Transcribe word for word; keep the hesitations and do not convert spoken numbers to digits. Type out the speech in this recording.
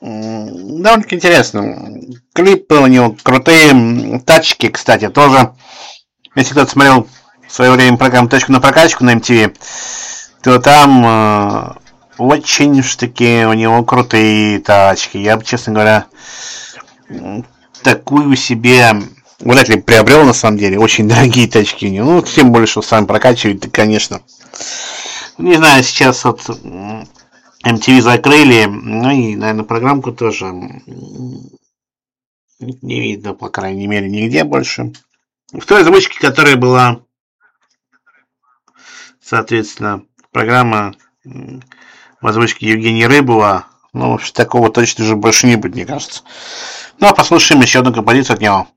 М, Довольно-таки интересно. Клипы у него крутые. м, Тачки, кстати, тоже. Если кто-то смотрел в свое время программу «Точку на прокачку» на эм ти ви, то там э, очень уж таки у него крутые тачки. Я бы, честно говоря, м, такую себе вряд ли приобрел на самом деле. Очень дорогие тачки у него. Ну, тем более, что сам прокачивает, да, конечно. Не знаю, сейчас вот м, эм ти ви закрыли, ну и, наверное, программку тоже м, не видно, по крайней мере, нигде больше. В той озвучке, которая была, соответственно, программа м, в озвучке Евгения Рыбова, ну, в общем, такого точно уже больше не будет, мне кажется. Ну, а послушаем еще одну композицию от него.